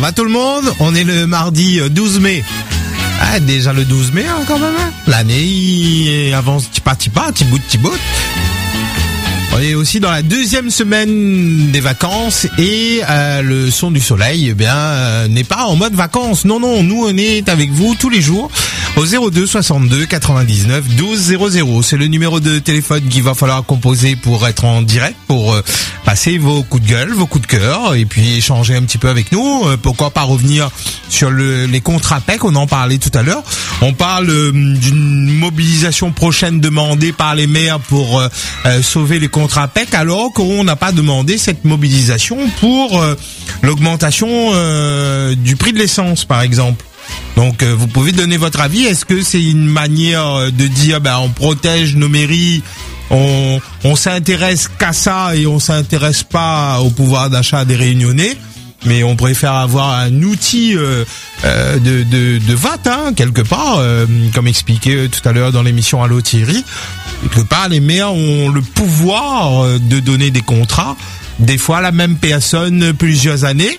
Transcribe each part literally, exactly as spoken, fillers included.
va tout le monde? On est le mardi douze mai. Ah, déjà le douze mai hein, quand même. Hein. L'année avance petit pas, petit pas, petit bout, petit bout. On est aussi dans la deuxième semaine des vacances et euh, le son du soleil, eh bien, euh, n'est pas en mode vacances. Non, non, nous on est avec vous tous les jours au zéro deux soixante-deux quatre-vingt-dix-neuf douze zéro zéro. C'est le numéro de téléphone qu'il va falloir composer pour être en direct, pour euh, passer vos coups de gueule, vos coups de cœur et puis échanger un petit peu avec nous. Euh, pourquoi pas revenir sur le, les contrats P E C, on en parlait tout à l'heure. On parle euh, d'une mobilisation prochaine demandée par les maires pour euh, euh, sauver les contrats P E C, alors qu'on n'a pas demandé cette mobilisation pour euh, l'augmentation euh, du prix de l'essence, par exemple. Donc, euh, vous pouvez donner votre avis. Est-ce que c'est une manière de dire, ben, on protège nos mairies, on, on s'intéresse qu'à ça et on s'intéresse pas au pouvoir d'achat des Réunionnais, mais on préfère avoir un outil euh, euh, de, de, de vote, hein, quelque part, euh, comme expliqué tout à l'heure dans l'émission Allô Thierry. Quelque part, les maires ont le pouvoir de donner des contrats, des fois la même personne plusieurs années,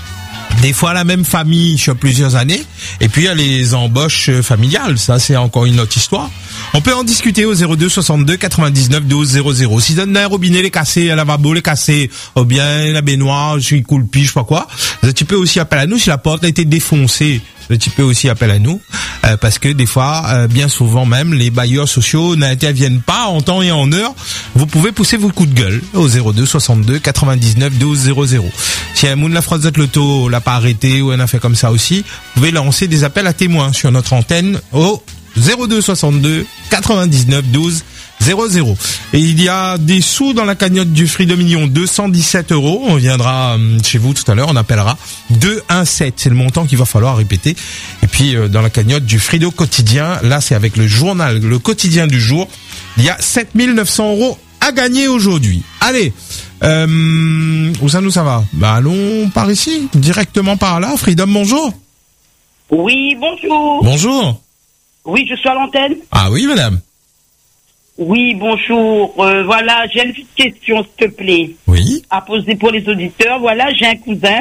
des fois la même famille sur plusieurs années, et puis il y a les embauches familiales, ça c'est encore une autre histoire. On peut en discuter au zéro deux soixante-deux quatre-vingt-dix-neuf douze zéro zéro. Si donne un robinet les cassé, un lavabo les cassé, ou bien la baignoire, je suis cool pis, je sais pas quoi, tu peux aussi appeler à nous si la porte a été défoncée. Tu peux aussi appeler à nous, euh, parce que des fois, euh, bien souvent même, les bailleurs sociaux n'interviennent pas en temps et en heure. Vous pouvez pousser vos coups de gueule au zéro deux soixante-deux quatre-vingt-dix-neuf douze zéro zéro. Si un moun la phrase de l'auto l'a pas arrêté ou un a fait comme ça aussi, vous pouvez lancer des appels à témoins sur notre antenne au zéro deux soixante-deux quatre-vingt-dix-neuf douze zéro zéro. Et il y a des sous dans la cagnotte du Freedom Union, deux cent dix-sept euros. On viendra chez vous tout à l'heure, on appellera deux un sept. C'est le montant qu'il va falloir répéter. Et puis, euh, dans la cagnotte du Frido quotidien, là, c'est avec le journal, le quotidien du jour. Il y a sept mille neuf cents euros à gagner aujourd'hui. Allez, euh, où ça nous ça va? Bah, allons par ici, directement par là. Freedom, bonjour. Oui, bonjour. Bonjour. Oui, je suis à l'antenne. Ah oui, madame. Oui, bonjour. Euh, voilà, j'ai une petite question, s'il te plaît. Oui. À poser pour les auditeurs. Voilà, j'ai un cousin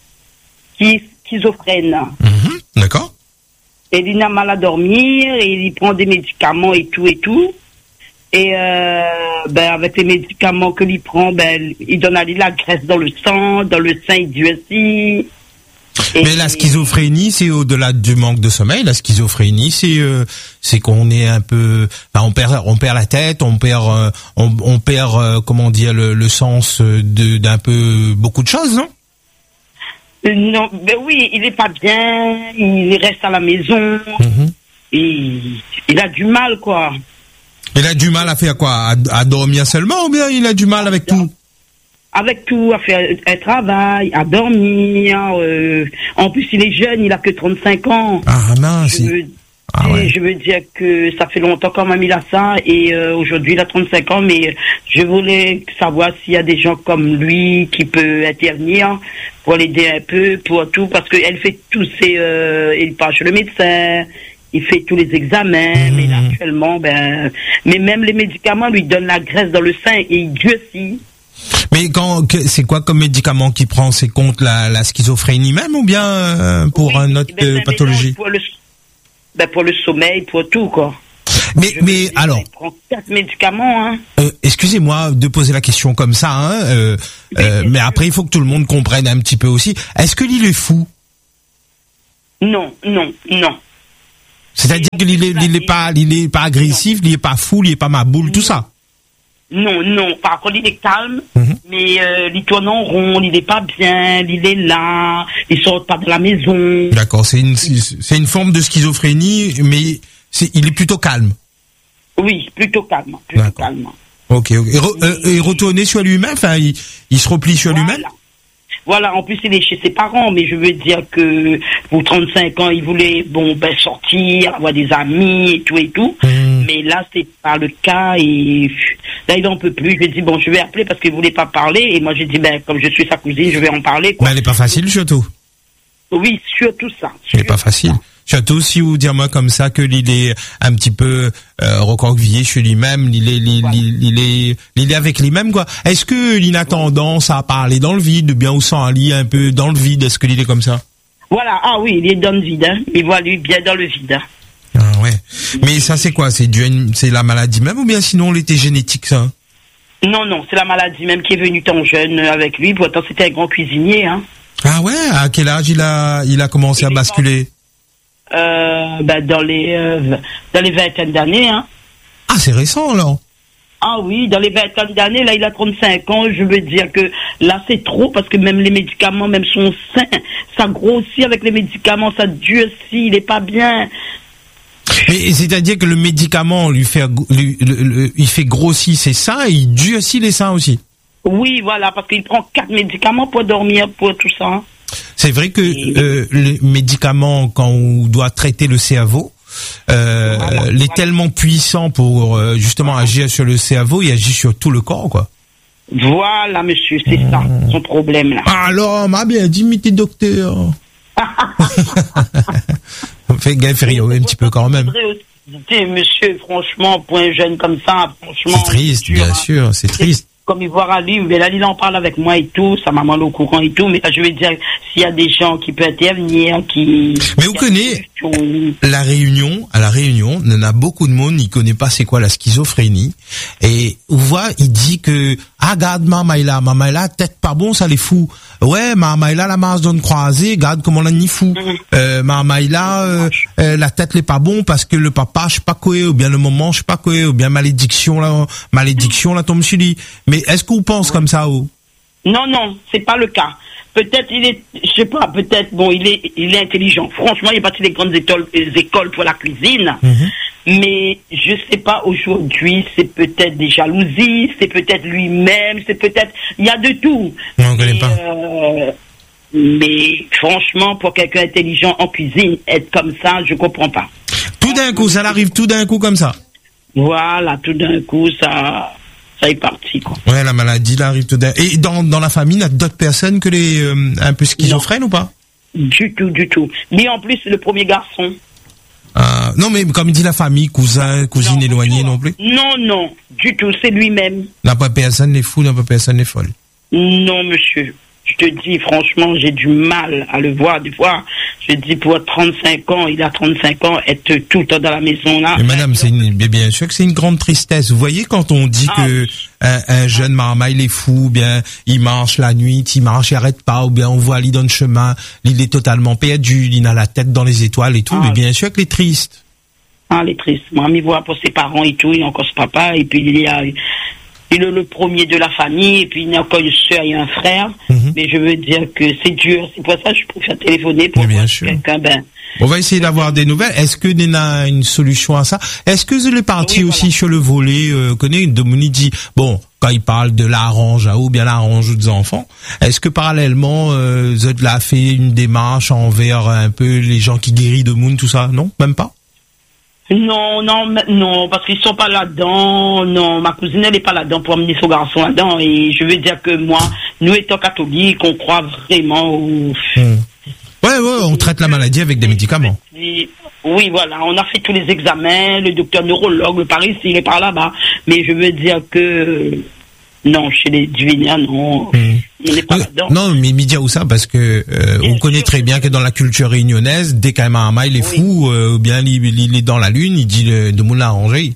qui est schizophrène. Mmh, d'accord. Et il a mal à dormir, et il prend des médicaments et tout et tout. Et euh, ben avec les médicaments que il prend, ben il donne à lui la graisse dans le sang, dans le sein il durcit. Et mais la schizophrénie, c'est au-delà du manque de sommeil. La schizophrénie, c'est euh, c'est qu'on est un peu, enfin, on perd on perd la tête, on perd euh, on, on perd euh, comment dire le, le sens de d'un peu beaucoup de choses, non? Euh, non, ben oui, il est pas bien, il reste à la maison, mmh. et il a du mal quoi. Il a du mal à faire quoi? À, à dormir seulement ou bien il a du mal avec tout? Avec tout, à faire un travail, à dormir. Euh, en plus, il est jeune, il a que trente-cinq ans. Ah mince. Je veux, ah, ouais. je veux dire que ça fait longtemps quand même il a ça. Et euh, aujourd'hui, il a trente-cinq ans. Mais je voulais savoir s'il y a des gens comme lui qui peuvent intervenir pour l'aider un peu, pour tout. Parce qu'elle fait tous ses... Euh, il part chez le médecin, il fait tous les examens. Mmh. Mais là, actuellement, ben... Mais même les médicaments lui donnent la graisse dans le sein et il durcit. Mais quand c'est quoi comme médicament qu'il prend? C'est contre la, la schizophrénie même ou bien euh, pour oui, un autre ben, pathologie? Pour le, ben pour le sommeil, pour tout quoi. Mais Je mais alors. Il prend quatre médicaments. Hein. Euh, excusez-moi de poser la question comme ça, hein, euh, oui, euh, mais sûr. Après il faut que tout le monde comprenne un petit peu aussi. Est-ce que l'île est fou? Non, non, non. C'est-à-dire qu'il est, il est pas, il est pas agressif, non. Il est pas fou, il est pas maboule, tout ça. Non, non, par contre, il est calme, mm-hmm. mais euh, il tourne en rond, il n'est pas bien, il est là, il sort pas de la maison. D'accord, c'est une, c'est une forme de schizophrénie, mais c'est, il est plutôt calme. Oui, plutôt calme, plutôt D'accord. calme. Ok, ok. Et, re, euh, et retourner sur lui-même, enfin, il, il se replie sur voilà. lui-même. Voilà, en plus il est chez ses parents, mais je veux dire que pour trente-cinq ans, il voulait bon ben sortir, avoir des amis et tout et tout. Mmh. Mais là, c'est pas le cas et là, il en peut plus. Je lui ai dit bon, je vais appeler parce qu'il voulait pas parler et moi j'ai dit ben comme je suis sa cousine, je vais en parler quoi. Mais elle est pas facile surtout. Oui, surtout ça. Elle est pas facile. Surtout si vous dire moi comme ça que il est un petit peu euh, recroquevillé chez lui-même, il est, il, Voilà. il, il est, il est avec lui-même quoi. Est-ce que il a tendance à parler dans le vide, bien ou sans aller un peu dans le vide? Est-ce que il est comme ça? Voilà, ah oui, il est dans le vide, hein. Il voit lui bien dans le vide. Hein. Ah ouais. Mais ça c'est quoi? C'est dû à une- c'est la maladie même ou bien sinon il était génétique ça? Non, non, c'est la maladie même qui est venue tant jeune avec lui. Pourtant, c'était un grand cuisinier. Hein. Ah ouais. À quel âge il a, il a commencé Il à est basculer? Euh, ben, dans les euh, dans les vingtaines d'années. Hein. Ah c'est récent alors. Ah oui, dans les vingtaines d'années, là, il a trente-cinq ans. Je veux dire que là, c'est trop parce que même les médicaments, même son sein, ça grossit avec les médicaments, ça durcit, il n'est pas bien. Mais c'est-à-dire que le médicament lui fait, lui, le- le- il fait grossir ses seins et il durcit les seins aussi. Oui, voilà, parce qu'il prend quatre médicaments pour dormir, pour tout ça. Hein. C'est vrai que euh, les médicaments, quand on doit traiter le cerveau, euh, Voilà, il est voilà. tellement puissant pour euh, justement agir sur le cerveau, il agit sur tout le corps, quoi. Voilà, monsieur, c'est ça, son problème, là. Alors, m'a bien dit, mais t'es docteur. Fais gaffe, Rio, un petit peu quand même. Je voudrais aussi dire, monsieur, franchement, pour un jeune comme ça, franchement. C'est triste, dur, bien hein. sûr, c'est triste. Comme il voit à lui, mais là, il en parle avec moi et tout, sa maman est au courant et tout, mais là, je veux dire, s'il y a des gens qui peuvent intervenir, qui... Mais vous connaissez, la Réunion, à la Réunion, il y en a beaucoup de monde, il connaît pas c'est quoi la schizophrénie. Et, on voit, il dit que, ah, regarde, maman, il a, maman, il a, tête pas bon, ça les fout. Ouais, maman, il a la masse donne croisée, regarde comment on n'y fout. Euh, maman, il a, euh, euh, la tête n'est pas bon parce que le papa, je sais pas quoi, ou bien le maman, je sais pas quoi, ou bien malédiction, là, malédiction, là, tombe sur lui. Mais est-ce qu'on pense comme ça, ou? Non, non, c'est pas le cas. Peut-être il est, je sais pas, peut-être, bon, il est, il est intelligent. Franchement, il est parti des grandes écoles, des écoles pour la cuisine. Mhm. Mais je sais pas, aujourd'hui, c'est peut-être des jalousies, c'est peut-être lui-même, c'est peut-être, il y a de tout. Non, on connaît Mais, pas. euh, mais franchement, pour quelqu'un intelligent en cuisine, être comme ça, je comprends pas. Tout d'un coup, ça arrive tout d'un coup comme ça. Voilà, tout d'un coup, ça, ça est parti, quoi. Ouais, la maladie, là, arrive tout d'un. Et dans, dans la famille, il y a d'autres personnes que les, euh, un peu schizophrènes ou pas? Du tout, du tout. Mais en plus, le premier garçon. Euh, non, mais comme dit la famille, cousin, cousine Non, éloignée du tout, non plus. Non, non, du tout, c'est lui-même. N'a pas personne les fous, n'a pas personne les folles. Non, monsieur. Je te dis, franchement, j'ai du mal à le voir. Des fois, je dis, pour trente-cinq ans, il a trente-cinq ans, être tout le temps dans la maison, là. Mais madame, c'est une, mais bien sûr que c'est une grande tristesse. Vous voyez, quand on dit Ah, que un, un jeune marma, il est fou, ou bien, il marche la nuit, il marche, il arrête pas, ou bien on voit, il donne chemin, il est totalement perdu, il a la tête dans les étoiles et tout, Ah, mais bien sûr qu'il est triste. Ah, il est triste. Moi, m'y voit pour ses parents et tout, il y a encore ce papa, et puis il y a, il est le premier de la famille, et puis il y a encore une soeur et un frère. Mhm. Mais je veux dire que c'est dur. C'est pour ça que je préfère téléphoner pour Mais bien voir sûr. quelqu'un, ben, On va essayer d'avoir des nouvelles. Est-ce que il y a une solution à ça? Est-ce que vous êtes parti Oui, aussi voilà. sur le volet, euh, connaît Dominique dit, bon, quand il parle de l'arrange ou bien l'arrange des enfants, est-ce que parallèlement, euh, vous avez fait une démarche envers un peu les gens qui guérissent de Moon, tout ça? Non? Même pas? non, non, mais- non, parce qu'ils sont pas là-dedans. Non, ma cousine, elle est pas là-dedans pour amener son garçon là-dedans. Et je veux dire que moi, nous étant catholiques, on croit vraiment au... Hmm. Ouais, ouais, on traite la maladie avec des médicaments. Oui, oui, voilà, on a fait tous les examens, le docteur neurologue, le Paris, il est par là-bas. Mais je veux dire que, non, chez les divinaires, non, Hmm. on n'est pas Euh, là-dedans. non, mais média où ça, parce que euh, Bien on connaît sûr. très bien que dans la culture réunionnaise, dès qu'un Mahama il est Oui. fou, euh, ou bien il, il est dans la lune, il dit le, de Moon l'a arrangé.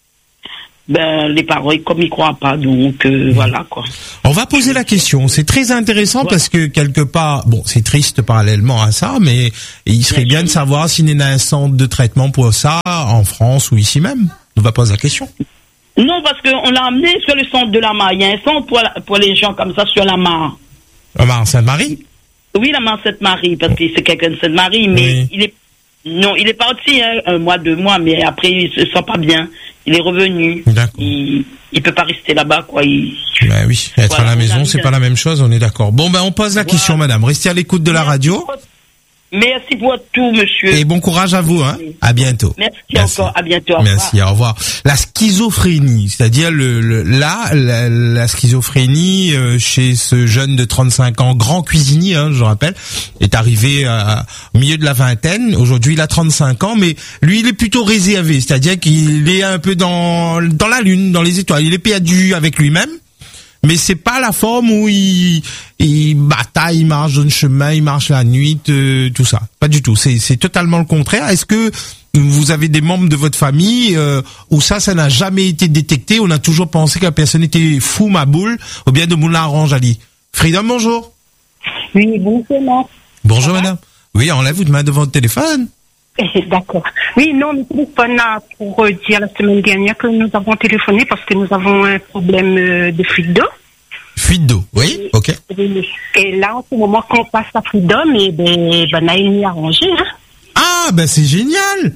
Ben, les parents, comme ils croient pas, donc, euh, voilà, quoi. On va poser la question. C'est très intéressant Voilà. parce que quelque part, bon, c'est triste parallèlement à ça, mais il serait bien Bien de sûr. savoir s'il y a un centre de traitement pour ça en France ou ici même. On va poser la question. Non, parce qu'on l'a amené sur le centre de la Mare. Il y a un centre pour, la- pour les gens comme ça sur la Mare. Ah, Sainte-Marie. Oui, la Mare Sainte-Marie, parce que c'est quelqu'un de Sainte-Marie, mais Oui. il est... Non, il est parti, hein, un mois, deux mois, mais après, il se sent pas bien. Il est revenu. D'accord. Il, il peut pas rester là-bas, quoi. Il... Ben oui, être Voilà, à la on maison, a c'est mis pas un- la même chose, on est d'accord. Bon, ben on pose la Voilà. question, madame. Restez à l'écoute de la radio. Merci pour tout, monsieur. Et bon courage à vous, hein. À bientôt. Merci, Merci. encore. À bientôt. Au Merci. Au revoir. La schizophrénie, c'est-à-dire le, le là, la, la schizophrénie euh, chez ce jeune de trente-cinq ans, grand cuisinier, hein, je rappelle, est arrivé à, au milieu de la vingtaine. Aujourd'hui, il a trente-cinq ans, mais lui, il est plutôt réservé, c'est-à-dire qu'il est un peu dans dans la lune, dans les étoiles. Il est perdu avec lui-même. Mais c'est pas la forme où il, il bataille, il marche dans le chemin, il marche la nuit, euh, tout ça. Pas du tout. C'est, c'est totalement le contraire. Est-ce que vous avez des membres de votre famille euh, où ça, ça n'a jamais été détecté? On a toujours pensé que la personne était fou, ma boule, ou bien de Moulin Orange, Ali. Freedom, bonjour. Oui, bonjour. Bonjour, madame. Oui, enlève votre main devant votre téléphone. D'accord. Oui, non, nous téléphone là pour euh, dire la semaine dernière que nous avons téléphoné parce que nous avons un problème euh, de fuite d'eau. Fuite d'eau, oui, et, ok. Et là, en ce moment, quand on passe à fuite d'eau, mais ben, ben, on a mis arrangé, hein. Ah, ben c'est génial.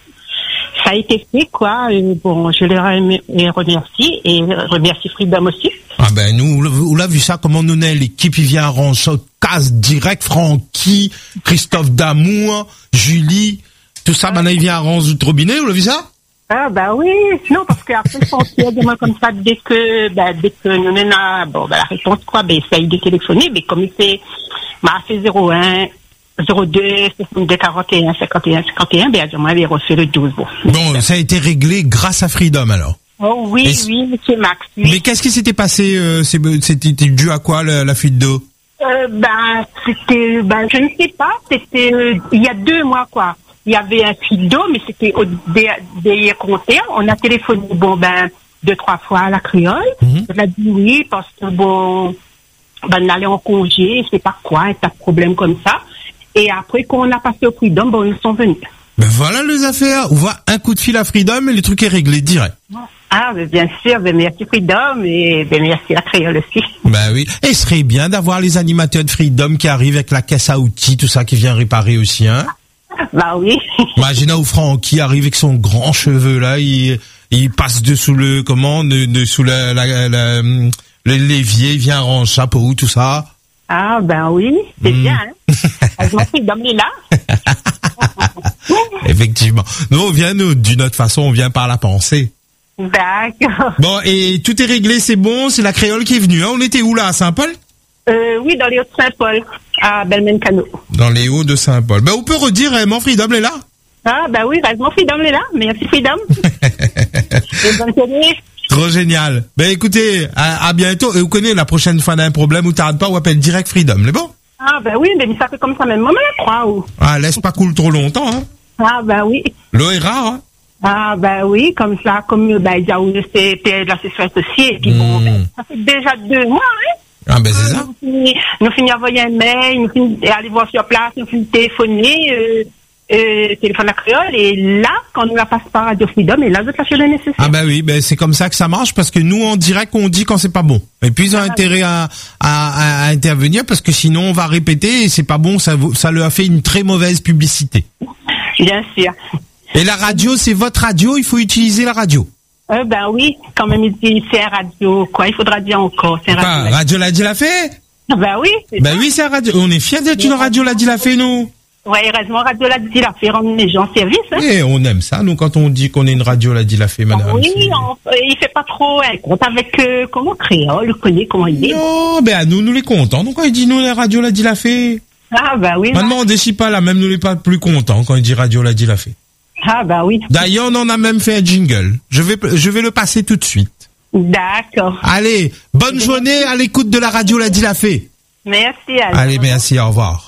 Ça a été fait, quoi. Et bon, je les remercie et remercie Freedom aussi. Ah ben nous, on l'a vu ça, comment nous est l'équipe, il vient arranger, casse direct, Francky, Christophe Damour, Julie, tout ça, maintenant il vient arranger le robinet, vous l'avez vu ça? Ah bah oui, non, parce qu'après je pense qu'il y a des mots comme ça, dès que, bah, dès que nous menons à, bon, bah, la réponse quoi, ben, essaye de téléphoner, mais comme il fait, bah, fait zéro un, zéro deux, soixante-deux, quarante et un, cinquante et un, cinquante et un, ben, moi, il refait le douze, bon. Bon, ça a été réglé grâce à Freedom, alors. Oh oui, et oui, monsieur Max. Oui. Mais qu'est-ce qui s'était passé, euh, c'était dû à quoi, la, la fuite d'eau? Euh, ben, c'était, ben, je ne sais pas, c'était, euh, il y a deux mois, quoi. Il y avait un fuite d'eau, mais c'était au derrière compteur. On a téléphoné, bon, ben, deux, trois fois à la créole. Mm-hmm. On a dit oui, parce que bon, ben, on allait en congé, je sais pas quoi, un tas de problèmes comme ça. Et après, quand on a passé au Freedom, bon, ils sont venus. Ben voilà les affaires. On voit un coup de fil à Freedom et le truc est réglé direct. Ah, ben bien sûr, ben merci Freedom et ben merci la créole aussi. Ben oui. Et ce serait bien d'avoir les animateurs de Freedom qui arrivent avec la caisse à outils, tout ça, qui vient réparer aussi, hein. Bah oui. Imaginez où Francky arrive avec son grand cheveu là, il, il passe dessous le, comment, de, dessous la, la, la, le l'évier, il vient en chapeau, tout ça. Ah, ben oui, c'est mmh. bien, hein. Je m'en suis dans là. Effectivement. Nous, on vient, nous, d'une autre façon, on vient par la pensée. D'accord. Bon, et tout est réglé, c'est bon, c'est la créole qui est venue, hein. On était où là, à Saint-Paul? Euh, oui, dans les Hauts-de-Saint-Paul, à Belmen-Cano. Dans les Hauts-de-Saint-Paul. Ben, on peut redire, Raymond Freedom est là? Ah, ben oui, Raymond Freedom est là. Merci, Freedom. Et bonne journée. Trop génial. Ben, écoutez, à, à bientôt. Et vous connaissez, la prochaine fois d'un problème, ou t'arrêtes pas, ou appelle direct Freedom, c'est bon? Ah, ben oui, mais ça fait comme ça même moment, je crois, ou? Ah, laisse pas couler trop longtemps, hein. Ah, ben oui. L'eau est rare, hein. Ah, ben oui, comme ça, comme, ben, il y a eu ces périodes là, c'est sûr aussi, et puis mmh. bon, ben, ça fait déjà deux mois, hein. Ah ben c'est ça. Nous finissons à envoyer un mail, nous finissons à aller voir sur place, nous finissons téléphoner, euh, euh, téléphone à créole, et là, quand nous la passe par Radio Freedom, et là, vous faites le nécessaire. Ah ben oui, ben c'est comme ça que ça marche, parce que nous, en direct, on dit quand c'est pas bon. Et puis, ils ont ah, intérêt à, à, à intervenir, parce que sinon, on va répéter, et c'est pas bon, ça, ça leur a fait une très mauvaise publicité. Bien sûr. Et la radio, c'est votre radio, il faut utiliser la radio. Euh, ben oui, quand même, il dit, c'est un radio, quoi, il faudra dire encore, c'est un radio. Quoi, Radio L'a dit l'a fait? Ben oui. Ben ça. Oui, c'est un radio, on est fiers d'être une Radio L'a dit l'a fait, nous. Ouais, heureusement, Radio L'a dit l'a fait, rendre les gens service, hein. Et on aime ça, nous, quand on dit qu'on est une Radio L'a dit l'a fait, madame. Oui, on, il fait pas trop, un compte avec, euh, comment, créole, le connaît, comment il dit. Non, ben, à nous, nous les contents. Donc, quand il dit, nous, la Radio L'a dit l'a fait. Ah, ben oui. Maintenant, on déchire pas là, même nous les pas plus contents quand il dit Radio L'a dit l'a fait. Ah, bah oui. D'ailleurs, on en a même fait un jingle. Je vais, je vais le passer tout de suite. D'accord. Allez, bonne journée à l'écoute de la Radio L'a dit l'a fait. Merci. Allez, allez merci, au revoir.